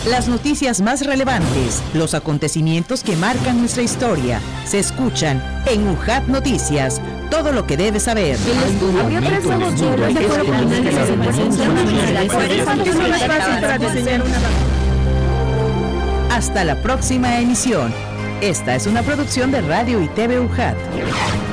Las noticias más relevantes, los acontecimientos que marcan nuestra historia, se escuchan en UJAT Noticias. Todo lo que debes saber. Hasta la próxima emisión. Esta es una producción de Radio y TV UJAT.